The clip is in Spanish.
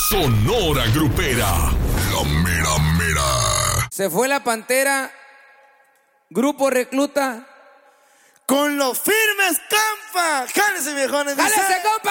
Sonora Grupera. La mera mera. Se fue la Pantera, Grupo Recluta. Con los firmes, compa. Jálese, viejones. ¡Jálese, compa!